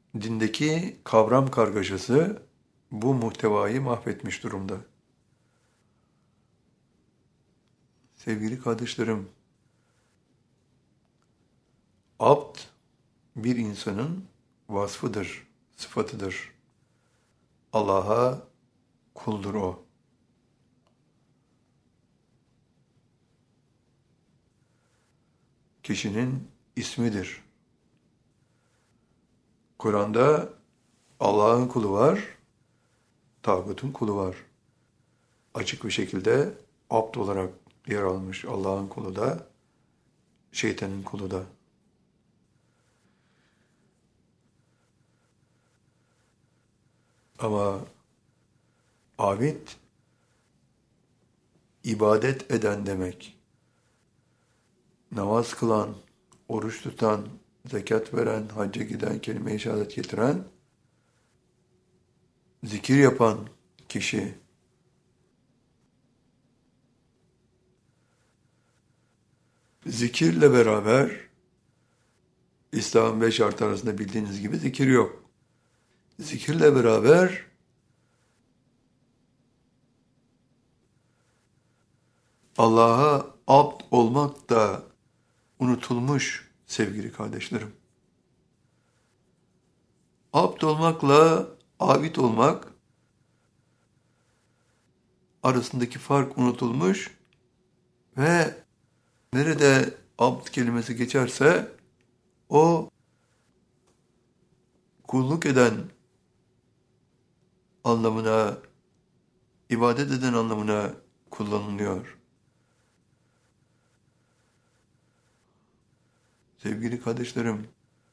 Dindeki kavram kargaşası bu muhtevayı mahvetmiş durumda. Sevgili kardeşlerim, abd bir insanın vasfıdır, sıfatıdır. Allah'a kuldur o. Kişinin ismidir. Kur'an'da Allah'ın kulu var, tağutun kulu var. Açık bir şekilde abd olarak yer almış Allah'ın kulu da, şeytanın kulu da. Ama abid, ibadet eden demek. Namaz kılan, oruç tutan, zekat veren, hacca giden, kelime-i şehadet getiren, zikir yapan kişi. Zikirle beraber, İslam'ın 5 şartı arasında bildiğiniz gibi zikir yok. Zikirle beraber Allah'a abd olmak da unutulmuş sevgili kardeşlerim. Abd olmakla abid olmak arasındaki fark unutulmuş ve nerede abd kelimesi geçerse o kulluk eden anlamına, ibadet eden anlamına kullanılıyor. Sevgili kardeşlerim,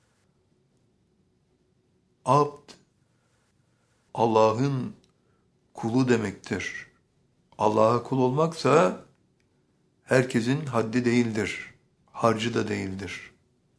abd Allah'ın kulu demektir. Allah'a kul olmaksa herkesin haddi değildir, harcı da değildir.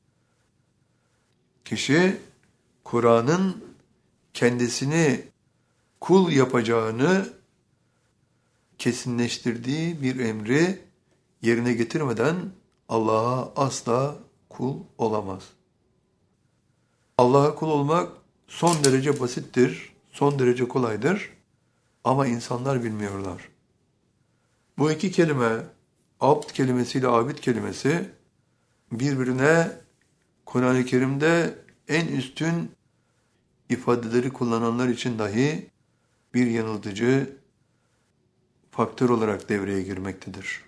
Kişi Kur'an'ın kendisini kul yapacağını kesinleştirdiği bir emri yerine getirmeden Allah'a asla kul olamaz. Allah'a kul olmak son derece basittir, son derece kolaydır ama insanlar bilmiyorlar. Bu iki kelime, abd kelimesiyle abid kelimesi birbirine Kur'an-ı Kerim'de en üstün ifadeleri kullananlar için dahi bir yanıltıcı faktör olarak devreye girmektedir.